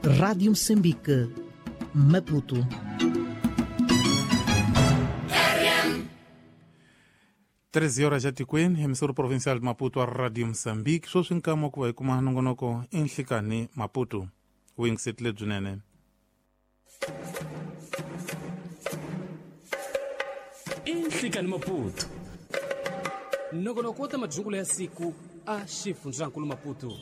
Rádio Moçambique, Maputo. Treze horas já tikwin, emissora provincial de Maputo, a Rádio Moçambique, xoxinkama ku vai kuma nongonoko enhlikani Maputo. Wingisetle Junene. Enhlikani Maputo. Nongonoko ta madzungulo ya siku a xifundzhankulu Maputo.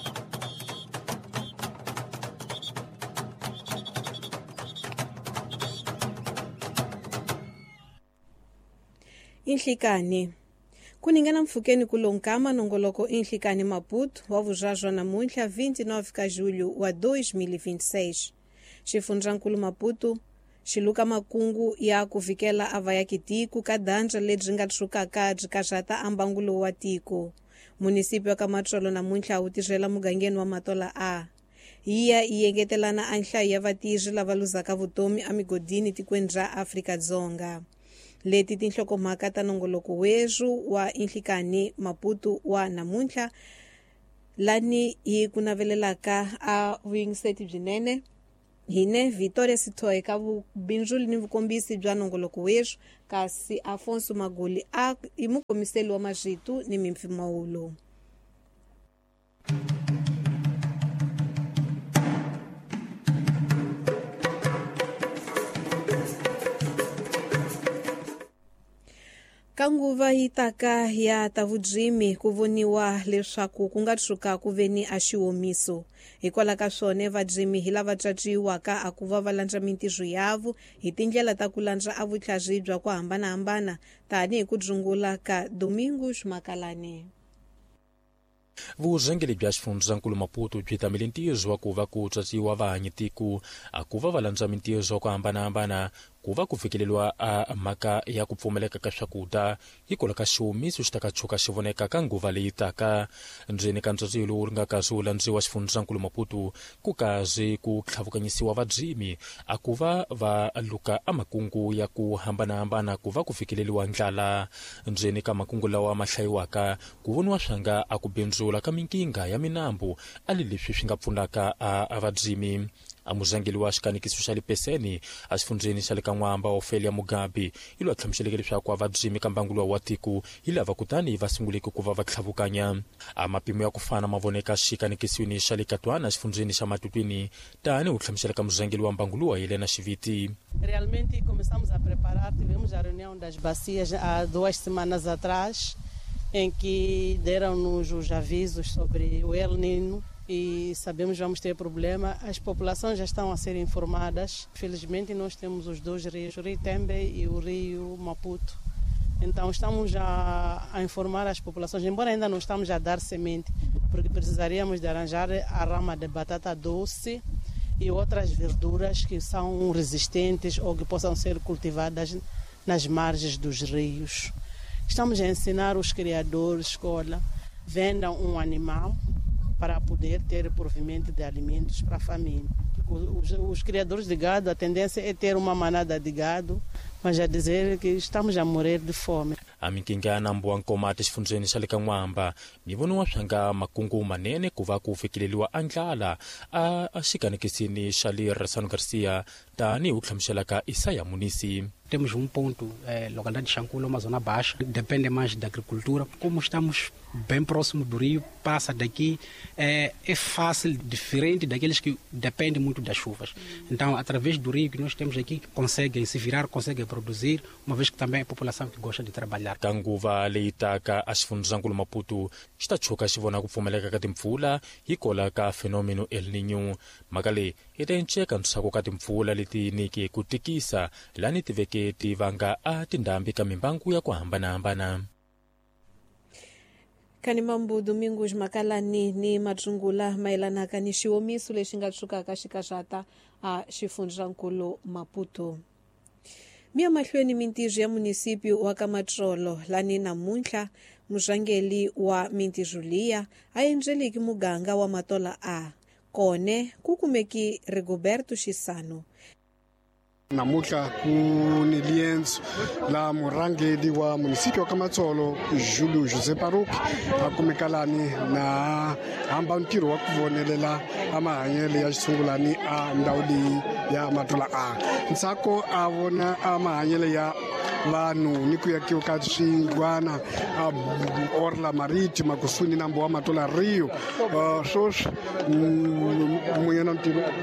Enhlikani kuningana mfukeni kulonkama nongoloko Enhlikani Maputo wa vuzhazwa na munhla 29 ka julho wa 2026. Xifundzhankulu Maputo xiluka makungu ya kuvikela ava ya kitiku ka danja lebyi nga tshukaka byi kaxata ambangulo wa tiko. Munisipio ka Matsolo na munhla wu tirhela mugangeni wa Matola A. Hiya yi engetelana a nhlayo ya vatirhi lava luzaka vutomi amigodini tikweni ra Afrika-Dzonga. Leti tinhlokomhaka ta nongoloko wezu wa Enhlikani Maputo wa namuntlha lani hi ku navelelaka a vuyingiseti byinene hine Victoria Sithoe ka vubindzuli ni vukombisi bya nongoloko wezu, kasi Afonso Maguli a i mukomiseli wa mazwitu ni mimpfumawulo. Ka nguva yi taka ya ta vudzimi ku voniwa leswaku ku nga tshuka ku veni a xiwomiso. Hikwalaho ka swona vadzimi hi lava tsatsiwaka a ku va va landza mintirho yavo hi tindlela ta ku landza a vutlhari bya ku hambanahambana tani hi ku dzungula ka Domingos Makalane. Vurhangeri bya xifundzhankulu Maputo byi ta milintirho wa ku va ku tsatsiwa vahanyitiku a ku va va landza mintirho ku hambanahambana ku va ku fikeleliwa a mhaka ya ku pfumaleka ka swakudya hikwalaho ka xihumiso xi ta ka tshuka xi voneka ka nguva leyi taka. Ndzeni ka ntsatsilo lowu ri nga kazi wu landziwa xifundzhankulu Maputo ku kazi ku tlhavukanyisiwa vadzimi a ku va va luka a makungu ya ku hambanahambana ku va ku fikeleliwa ndlala. Ndzeni ka makungu lawa ma hlayiwaka ku voniwa swanga a ku bindzula ka minkinga ya minambu ali leswi swi nga pfunaka a vadzimi. A muzangeli wa xikanikiso xa Lipeseni a xifundzeni xa le ka N'wamba Ofelia Mugabe ilo a tlhamuxeleke leswaku a vadzimi ka mbangulo wa tiko hi lava kutani va sunguleke ku va va tlhavukanya. A mapimo ya ku fana ma voneka xikanikisweni xa le Katwana xifundzeni xa Matutwini tani u tlhamuxeleka muzangeli wa mbangulo wa Helena Xiviti. Realmente começamos a preparar, tivemos a reunião das bacias há 2 semanas atrás, em que deram-nos os avisos sobre o El Nino e sabemos que vamos ter problema. As populações já estão a ser informadas. Felizmente nós temos os 2 rios, o Rio Tembe e o Rio Maputo. Então estamos a informar as populações, embora ainda não estamos a dar semente, porque precisaríamos de arranjar a rama de batata doce e outras verduras que são resistentes ou que possam ser cultivadas nas margens dos rios. Estamos a ensinar os criadores de escola, vendam um animal para poder ter provimento de alimentos para a família. Os criadores de gado, a tendência é ter uma manada de gado, mas a dizer que estamos a morrer de fome. A minkinga na mbuankomati xifundzeni xa le ka N'wamba mi voniwa swanga makungu manene ku va ku fikeleliwa a ndlala a xikanikisini xa le Ressano Garcia tani hi u tlhamuxelaka Isaya Munisi. Temos ponto, localidade de Xanculo, uma zona baixa, depende mais da agricultura. Como estamos bem próximo do rio, passa daqui, é fácil, diferente daqueles que dependem muito das chuvas. Então, através do rio que nós temos aqui, conseguem se virar, conseguem produzir, uma vez que também é a população que gosta de trabalhar. Ka nguva leyi taka a xifundzhankulu Maputo xi ta tshuka xi vona ku pfumaleka ka timpfula hikwalaho ka fenomeno El Niño. Mhaka leyi yi ta enceka ntswako ka timpfula leti nike ku tikisa lani tiveke ti vanga a tindhambi ka mimbangu ya ku hambanahambana. Kanimambu Domingos Makalani ni matsungula mayelanaka ni xiwomiso lexi nga tshukaka xi kaxata a xifundzhankulu Maputo. Miya mahlweni mintirho ya munisipio wa ka Matsolo lani namuntlha murhangeli wa mintirho liya a endleleki muganga wa Matola A kone ku kumeki Rigoberto Xisano Namuhla kuni lienzo la murangeli wa munisipyo wa Kamatsolo Julio José Paruki akumekalani na hamba ntiro wa kuvonelela amahanyele ya xisungulani a ndhawu leyi ya Matola A. Ntsako a vona amahanyele ya vanhu ni ku yakiwa ka swindlwana orla maritima kusuni nambo wa Matola Rio swoswi n'wanyana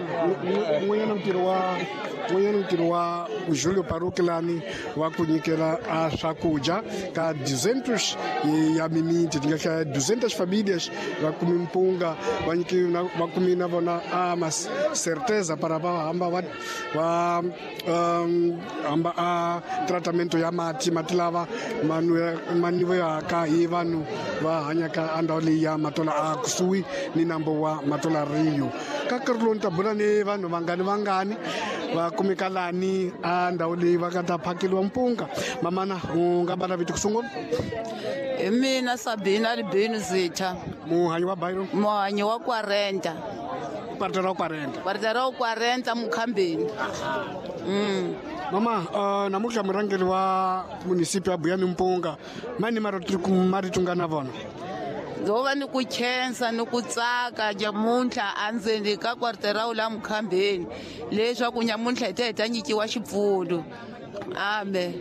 ntiro wa Julio Paruki lani wa ku nyikela swakudya ka 200 ya mimiti ti nga hlaya 200 famílias va kumi mpunga va kumi na vona mas certeza para va hamba a tratamento ya mati lava manivo ya ka hi vanhu va hanyaka a ndhawu leyi ya Matola A kusuhi ni nambo wa Matola Rio. Ka nkarhi lowu ni ta bula ni vanhu vangani va kumeka lani a ndhawu leyi va nga ta phakeliwa mpunga. Mamana u nga bala vito ku sungula? Hi mina Sabina Albino Zitha, muhanyi wa Bayro, muhanyi wa Kwarenta, kwartera wa Kwarenta Mukhambeni. Mama, namuhla murangeli wa munisipyo wa Buyani Mpunga mani marito nga na vona? Zova ni ku khensa ni ku tsaka nyamuntlha andzeni ka kwartera la Mukhambeni leswaku nyamuntlha hi ta heta nyikiwa xipfuno. Amen.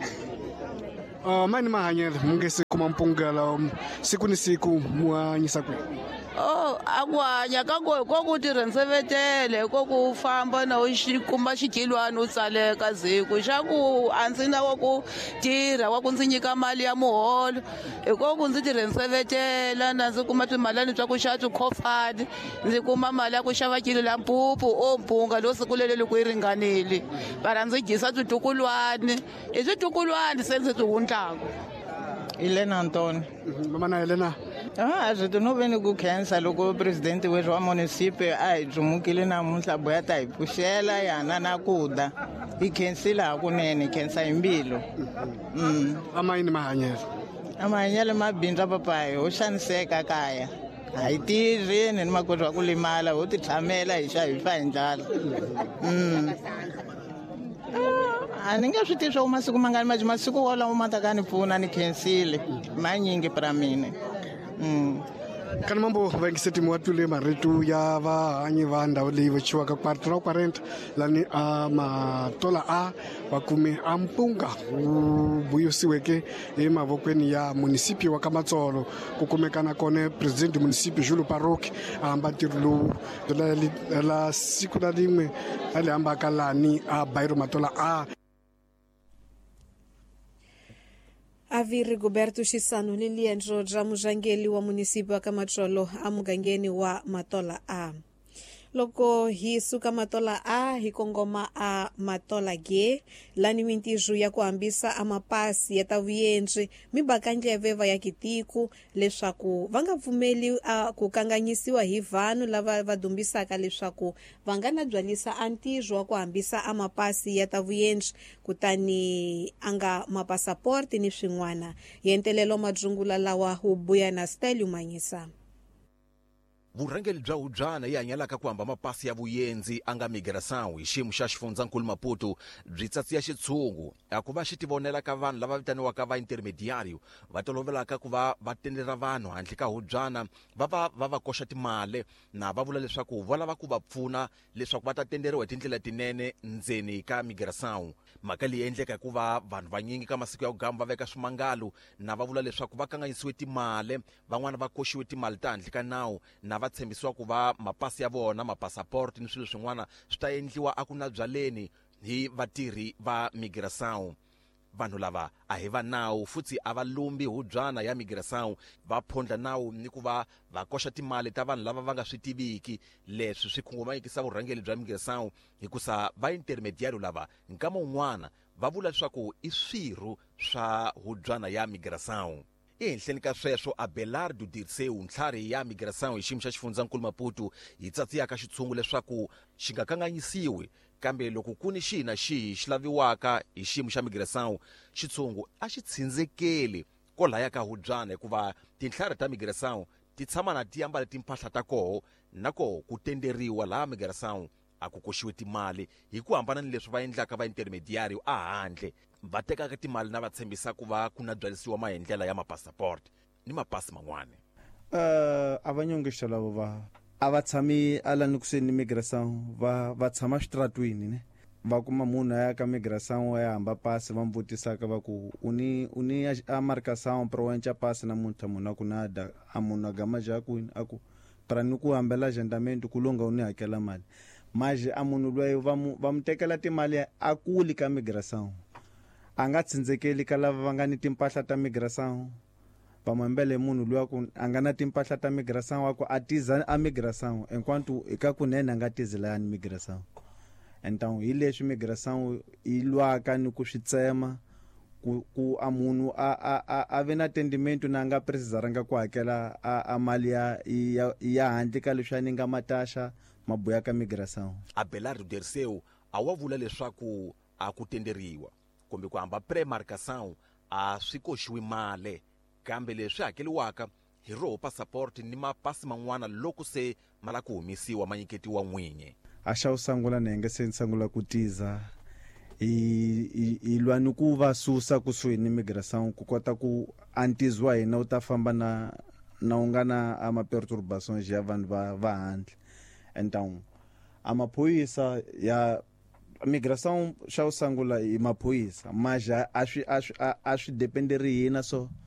Mani mahanyele mu nge se kuma mpunga la siku ni siku mu hanyisa kwe? Aku hanya ka ku tirhensevetele ko ku famba na u kuma xikilwana u tsaleka ziku xa ku a ndzi na wa ku tirha wa ku ndzi nyika mali ya muholo hikoku ndzi tirhensevetela na ndzi kuma swimalani swa ku xava tikhofani ndzi kuma mali ya ku xava kilo la mpupu o mpunga lo siku leleli ku yi ringanile para ndzi dyisa switukulwana i switukulwana se ndzi swi hundlaku. Helena Antoni. Mama Helena. Azwi no veni ku khensa loko president wetu wa municipio a hi dzumukile namuntlha boya ta hi pfuxela yana na kuda hi khensile hakunene khensa hi mbilu. Amayini mahanyelo? Amahanyelo mabindza papayi ho xaniseka kaya a hi tirhi ni makoti wa ku limala ho ti tshamela hi xa hi fa hi ndlala. A ni nge swi tivi swa ku masiku mangani masiku wolawo ma ta ka ni pfuna ni khensile manyingi para mina. Kana mambo va ngiseti muwatule marito ya vahanyi va ndhawu leyi vechiwaka kwartera wa 40 lani a Matola A va kume a mpunga wu vuyisiweke emavokweni ya munisipyo wa Kamatsolo ku kumekana kone president munisipyo Julio Paruki a hamba ntirho lowu la siku la rin'we a le hambaka lani a Bayro Matola A. Avi Rigoberto Xisano ni liendro dra murhangeli wa munisipyo wa Kamatsolo a mugangeni wa Matola A. Loko hi suka Matola A hi kongoma a Matola G lani mintirho ya ku hambisa a mapasi ya ta vuendzi mi baka ndleve va ya kitiku leswaku va nga pfumeli ku kanganyisiwa hi vanhu lava va dumbisaka leswaku va nga na byalisa a ntirho wa ku hambisa a mapasi ya ta vuendzi kutani a nga mapasaporti ni swin'wana. Yentelelo madzungula lawa wu buya na Style Manyisa. Vurhangeli bya hubyana yi hanyalaka ku hamba mapasi ya vuyenzi a nga migração hi xiyimo xa xifundzankulu Maputo byi tsatsiya xitshungu a ku va xi tivonela ka vanhu lava vitaniwaka va intermediário va tolovelaka ku va tendera vanhu handle ka hubyana va koxa timali na va vula leswaku va lava ku va pfuna leswaku va ta tenderiwa hi tindlela tinene ndzeni ka migração. Mhaka leyi endleka ku va vanhu vanyingi ka masiku ya ku gamba va veka swimangalo na va vula leswaku va kanganyisiwe timali van'wana va koxiwe timali ta handle ka nawu na va tshembisiwa ku va mapasi ya vona mapasaporti ni swilo swin'wana swi ta endliwa a ku na byaleni hi vatirhi va migração. Vanhu lava a hi va nawu futhi a va lumbi hubyana ya migração va phondla nawu ni ku va koxa timali ta vanhu lava va nga swi tiviki. Leswi swi khunguvanyekisa vurhangeli bya migração hikusa va intermediário lava nkama wun'wana va vula leswaku i swirho swa hubyana ya migração. Ehenhleni ka sweswo Abelardo Dirceu ntlhari ya migração hi xiyimo xa xifundzankulu Maputo yi tsatsiyaka xitshungu leswaku xi nga kanganyisiwi kambe loko ku ni xihi na xihi xi laviwaka hi xiyimo xa migração xitshungu a xi tshindzelekeli kolaya ka hubyana hikuva tinhlari ta migração ti tshama na ti ambala timphahla ta koho na koho ku tenderiwa laha migração a ku koxiwe timali hi ku hambana ni leswi va endlaka va intermediary a handle va tekaka timali na va tshembisa ku va ku na byarisiwa mahendlela ya mapassport ni mapasi man'wana. Abanyongisha lavo a va tshami ala ni kuseni migração va tshama xitratwini ne va kuma munhu ya ka migração ya hamba pasi va mvutisaka va ku uni a marcação pro wencha pasi na munhu a ku nada a munhu a gama jakwini a ku para ni ku hambela agendamento ku longa uni hakela mali maje a munhu loyi va mu tekela timali a kuli ka migração a nga tsindzekeli ka lava va nga ni timpahla ta migração va mambele munhu loyi ku a nga na timpahla ta migração wa ku a tiza a migração enquanto eka kunene a nga tizela ya migração. Então hi leswi migração yi lwaka ni ku switsema ku a munhu a ve na atendimento na nga precisaranga ku hakela a mali ya handle ka leswi a ni nga mataxa maboya ka migração. Abelardo Dirceu a wa vula leswaku a ku tenderiwa kumbe ku hamba premarcação a swi koxiwi mali kambe leswi hakeliwaka hi roho passport ni mapasi man'wana loko se mala ku humisiwa manyiketiwa n'winyi. A xa u sangula nenge se sangula ku tiza i lwa ni ku va susa kusuhi ni migração ku kota ku antizwa hina u ta famba na u nga na a ma-perturbações ya vanhu va handle. Então a maphoyisa ya migração xa u sangula i maphoyisa mas a swi dependeri hina so